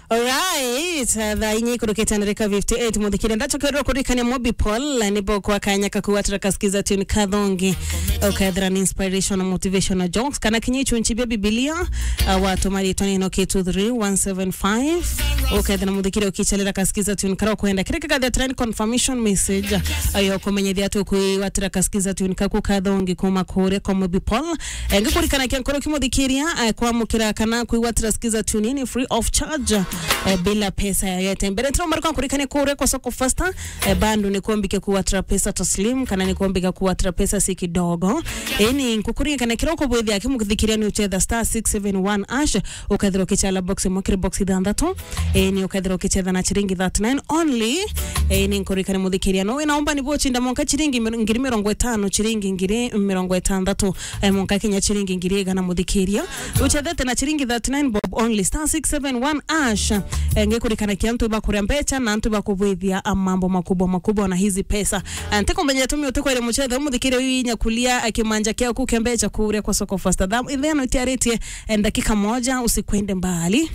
Alright, dhainyi kuruketa ndarika 58 muthikire ndacho kero kurikania Mobi Paul nipo kwa kanya kakuwatira kasikiza tune kadhongi okadra ni inspiration and motivational jokes kana kinyicho nchibia Biblia watu mari toni no K23175 okadra muthikire ukichalira kasikiza tune karo kwenda kireka kadha trend confirmation message ayo komenye dhiatu kuiwatira kasikiza tune kaku kadhongi kuma kore kwa Mobi Paul ngakurikana kyankoro kimuthikiria kwa mukira kana kuiwatira kasikiza tune ni free of charge bila pesa yoyote. Mbele tuna marika kurikane kure kwa soko fasta bandu ni kuambike kuwatra pesa taslim kana ni kuambika kuwatra pesa si kidogo. Eni nkukurika kana kiroko bwedhi yake mukithikiria ni uchedha star 671 ash ukadhiro kichala box mokire box idhandato eni ukadhiro kichedha na chiringi 39 only eni nkurikane muthikiria no inaomba ni bo chinda monka chiringi ngiri 50 chiringi ngiri 60 monka Kenya chiringi ngiri gana muthikiria uchedha tena chiringi 39 bob only star 671 ash ngekurikana kiantu bakura mbecha na antu bakubwithia mambo makubwa na hizi pesa anteko mbenye tumi utekwa ile muchedha muthikire wi nyakulia akimanja kia kukembecha kure kwa soko fasta damu idheno tiareti dakika moja usikwende mbali.